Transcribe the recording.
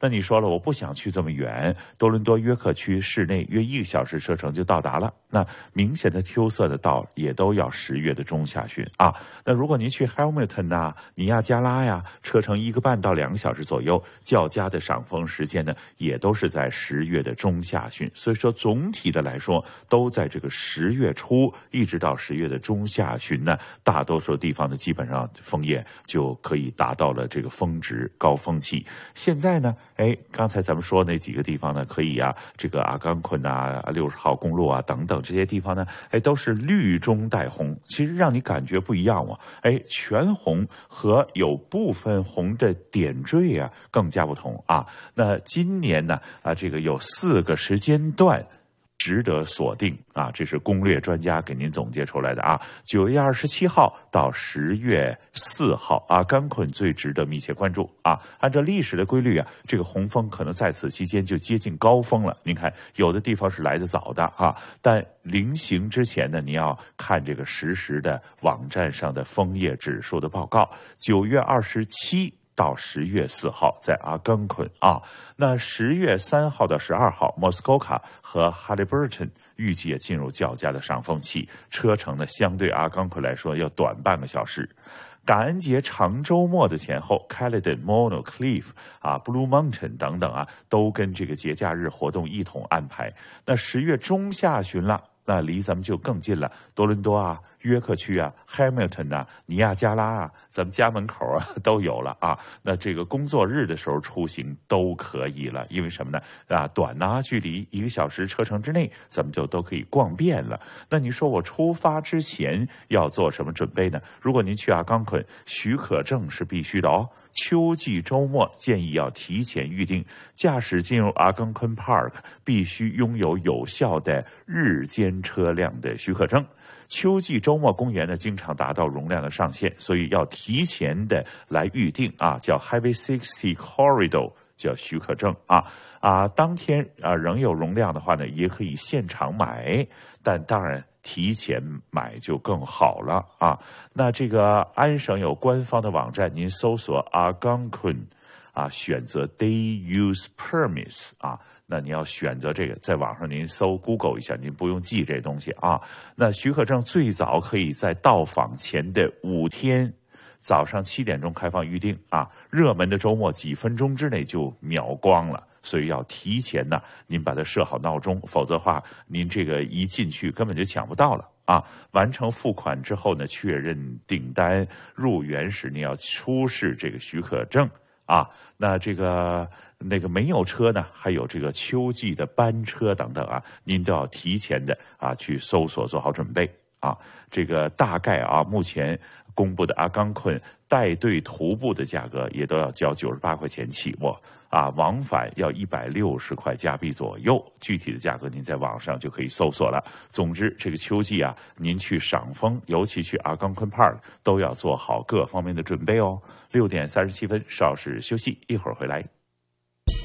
那你说了，我不想去这么远，多伦多约克区市内约1个小时车程就到达了。那明显的秋色的到也都要10月的中下旬啊。那如果您去 Hamilton 啊、尼亚加拉呀，车程1个半到2个小时左右，较佳的赏枫时间呢，也都是在10月的中下旬。所以说，总体的来说，都在这个10月初一直到10月的中下旬呢，大多数地方呢，基本上枫叶就可以达到了这个峰值高峰期。现在呢，刚才咱们说那几个地方呢，可以啊，这个阿冈昆啊、60号公路啊等等这些地方呢，都是绿中带红，其实让你感觉不一样哦。全红和有部分红的点缀啊，更加不同啊。那今年呢，这个有4个时间段值得锁定啊，这是攻略专家给您总结出来的啊。9月27号到10月4号啊，甘捆最值得密切关注啊。按照历史的规律啊，这个红枫可能在此期间就接近高峰了。您看，有的地方是来得早的啊，但临行之前呢，你要看这个实时的网站上的枫叶指数的报告。9月27到10月4号在阿冈昆啊，那10月3号到12号，莫斯科卡和哈利伯顿预计也进入较佳的上风期，车程呢相对阿冈昆来说要短半个小时。感恩节长周末的前后 ，Caledon、Monocliffe 啊、Blue Mountain 等等啊，都跟这个节假日活动一同安排。那10月中下旬了，那离咱们就更近了，多伦多啊、约克区啊、Hamilton 啊、尼亚加拉啊，咱们家门口啊都有了啊。那这个工作日的时候出行都可以了，因为什么呢？短距离1个小时车程之内，咱们就都可以逛遍了。那你说我出发之前要做什么准备呢？如果您去阿冈昆，许可证是必须的哦。秋季周末建议要提前预定，驾驶进入阿冈昆 Park 必须拥有有效的日间车辆的许可证。秋季周末公园呢，经常达到容量的上限，所以要提前的来预定啊，叫 Highway 60 Corridor， 叫许可证啊。当天仍有容量的话呢，也可以现场买，但当然提前买就更好了啊。那这个安省有官方的网站，您搜索阿冈昆啊，选择 Day Use Permits 啊。那你要选择这个，在网上您搜 Google 一下，您不用记这东西啊。那许可证最早可以在到访前的5天早上7点钟开放预定啊，热门的周末几分钟之内就秒光了，所以要提前呢，您把它设好闹钟，否则的话，您这个一进去根本就抢不到了啊。完成付款之后呢，确认订单入园时，你要出示这个许可证啊。那这个那个没有车呢，还有这个秋季的班车等等啊，您都要提前的去搜索做好准备啊。这个大概目前公布的阿冈昆带队徒步的价格也都要交98块钱起步啊，往返要160块加币左右，具体的价格您在网上就可以搜索了。总之，这个秋季您去赏枫，尤其去阿冈昆 Park， 都要做好各方面的准备哦。6点37分，稍事休息，一会儿回来。